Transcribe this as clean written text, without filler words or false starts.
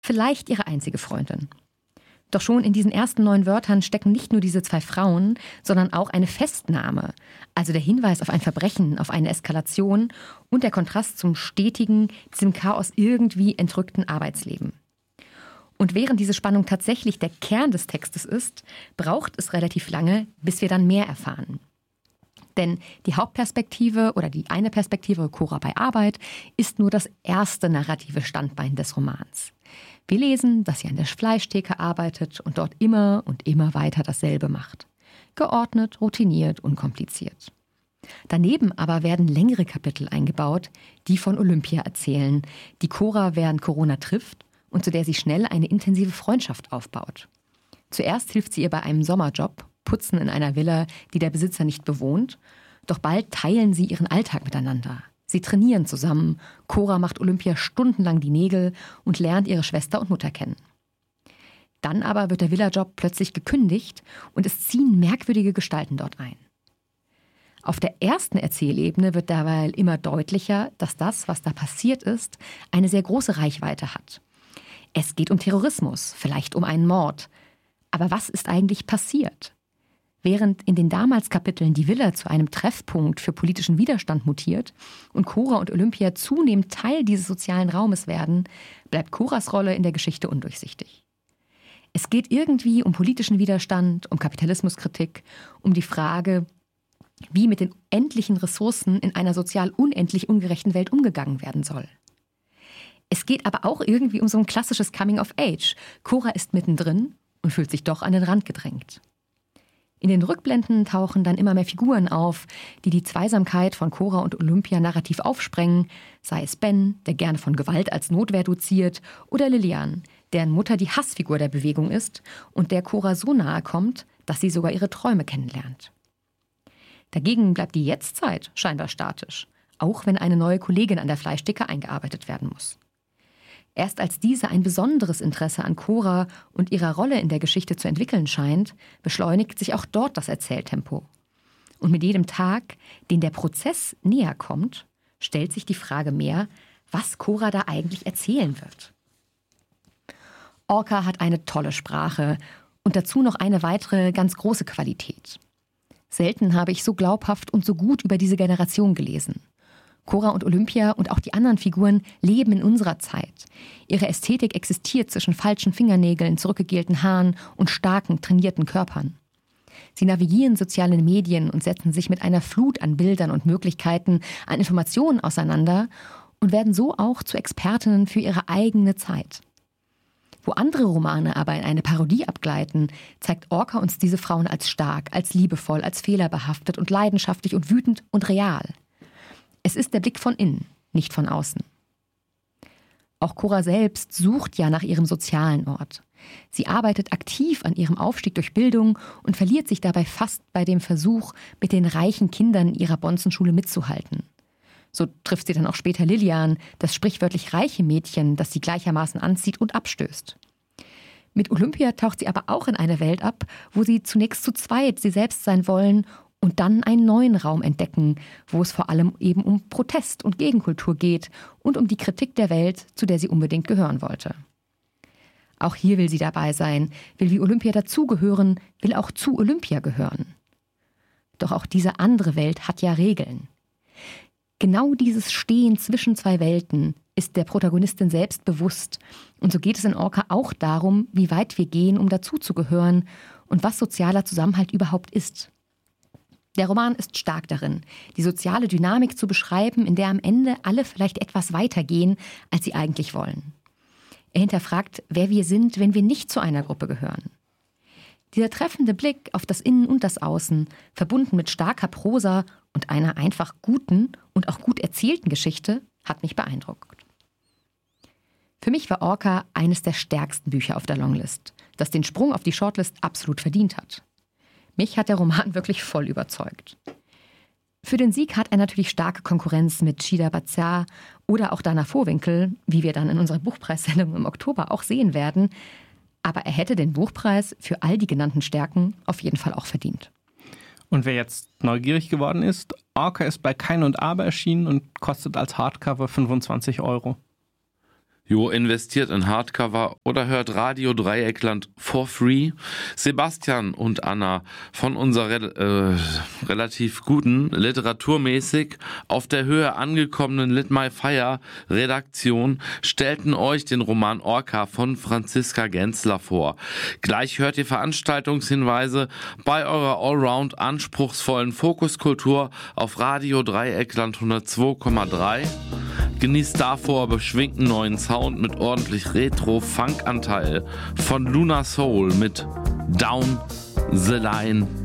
vielleicht ihre einzige Freundin. Doch schon in diesen ersten 9 Wörtern stecken nicht nur diese 2 Frauen, sondern auch eine Festnahme, also der Hinweis auf ein Verbrechen, auf eine Eskalation und der Kontrast zum stetigen, diesem Chaos irgendwie entrückten Arbeitsleben. Und während diese Spannung tatsächlich der Kern des Textes ist, braucht es relativ lange, bis wir dann mehr erfahren. Denn die Hauptperspektive oder die eine Perspektive, Cora bei Arbeit, ist nur das erste narrative Standbein des Romans. Wir lesen, dass sie an der Fleischtheke arbeitet und dort immer und immer weiter dasselbe macht. Geordnet, routiniert, unkompliziert. Daneben aber werden längere Kapitel eingebaut, die von Olympia erzählen, die Cora während Corona trifft und zu der sie schnell eine intensive Freundschaft aufbaut. Zuerst hilft sie ihr bei einem Sommerjob, Putzen in einer Villa, die der Besitzer nicht bewohnt, doch bald teilen sie ihren Alltag miteinander. Sie trainieren zusammen, Cora macht Olympia stundenlang die Nägel und lernt ihre Schwester und Mutter kennen. Dann aber wird der Villajob plötzlich gekündigt und es ziehen merkwürdige Gestalten dort ein. Auf der ersten Erzählebene wird dabei immer deutlicher, dass das, was da passiert ist, eine sehr große Reichweite hat. Es geht um Terrorismus, vielleicht um einen Mord. Aber was ist eigentlich passiert? Während in den damals Kapiteln die Villa zu einem Treffpunkt für politischen Widerstand mutiert und Cora und Olympia zunehmend Teil dieses sozialen Raumes werden, bleibt Coras Rolle in der Geschichte undurchsichtig. Es geht irgendwie um politischen Widerstand, um Kapitalismuskritik, um die Frage, wie mit den endlichen Ressourcen in einer sozial unendlich ungerechten Welt umgegangen werden soll. Es geht aber auch irgendwie um so ein klassisches Coming of Age. Cora ist mittendrin und fühlt sich doch an den Rand gedrängt. In den Rückblenden tauchen dann immer mehr Figuren auf, die die Zweisamkeit von Cora und Olympia narrativ aufsprengen, sei es Ben, der gerne von Gewalt als Notwehr doziert, oder Lilian, deren Mutter die Hassfigur der Bewegung ist und der Cora so nahe kommt, dass sie sogar ihre Träume kennenlernt. Dagegen bleibt die Jetztzeit scheinbar statisch, auch wenn eine neue Kollegin an der Fleischtheke eingearbeitet werden muss. Erst als diese ein besonderes Interesse an Cora und ihrer Rolle in der Geschichte zu entwickeln scheint, beschleunigt sich auch dort das Erzähltempo. Und mit jedem Tag, den der Prozess näher kommt, stellt sich die Frage mehr, was Cora da eigentlich erzählen wird. Orca hat eine tolle Sprache und dazu noch eine weitere ganz große Qualität. Selten habe ich so glaubhaft und so gut über diese Generation gelesen. Cora und Olympia und auch die anderen Figuren leben in unserer Zeit. Ihre Ästhetik existiert zwischen falschen Fingernägeln, zurückgegelten Haaren und starken, trainierten Körpern. Sie navigieren soziale Medien und setzen sich mit einer Flut an Bildern und Möglichkeiten, an Informationen auseinander und werden so auch zu Expertinnen für ihre eigene Zeit. Wo andere Romane aber in eine Parodie abgleiten, zeigt Orca uns diese Frauen als stark, als liebevoll, als fehlerbehaftet und leidenschaftlich und wütend und real. Es ist der Blick von innen, nicht von außen. Auch Cora selbst sucht ja nach ihrem sozialen Ort. Sie arbeitet aktiv an ihrem Aufstieg durch Bildung und verliert sich dabei fast bei dem Versuch, mit den reichen Kindern ihrer Bonzenschule mitzuhalten. So trifft sie dann auch später Lilian, das sprichwörtlich reiche Mädchen, das sie gleichermaßen anzieht und abstößt. Mit Olympia taucht sie aber auch in eine Welt ab, wo sie zunächst zu zweit sie selbst sein wollen und dann einen neuen Raum entdecken, wo es vor allem eben um Protest und Gegenkultur geht und um die Kritik der Welt, zu der sie unbedingt gehören wollte. Auch hier will sie dabei sein, will wie Olympia dazugehören, will auch zu Olympia gehören. Doch auch diese andere Welt hat ja Regeln. Genau dieses Stehen zwischen 2 Welten ist der Protagonistin selbst bewusst. Und so geht es in Orca auch darum, wie weit wir gehen, um dazuzugehören und was sozialer Zusammenhalt überhaupt ist. Der Roman ist stark darin, die soziale Dynamik zu beschreiben, in der am Ende alle vielleicht etwas weiter gehen, als sie eigentlich wollen. Er hinterfragt, wer wir sind, wenn wir nicht zu einer Gruppe gehören. Dieser treffende Blick auf das Innen und das Außen, verbunden mit starker Prosa und einer einfach guten und auch gut erzählten Geschichte, hat mich beeindruckt. Für mich war Orca eines der stärksten Bücher auf der Longlist, das den Sprung auf die Shortlist absolut verdient hat. Mich hat der Roman wirklich voll überzeugt. Für den Sieg hat er natürlich starke Konkurrenz mit Shida Bazzar oder auch Dana Vohwinkel, wie wir dann in unserer Buchpreissendung im Oktober auch sehen werden. Aber er hätte den Buchpreis für all die genannten Stärken auf jeden Fall auch verdient. Und wer jetzt neugierig geworden ist, Orca ist bei Kein und Aber erschienen und kostet als Hardcover 25 €. investiert in Hardcover oder hört Radio Dreieckland for free. Sebastian und Anna von unserer relativ guten, literaturmäßig auf der Höhe angekommenen Lit My Fire Redaktion stellten euch den Roman Orca von Franziska Gensler vor. Gleich hört ihr Veranstaltungshinweise bei eurer allround anspruchsvollen Fokuskultur auf Radio Dreieckland 102,3. Genießt davor beschwingten neuen Sound mit ordentlich Retro-Funk-Anteil von Luna Soul mit Down the Line.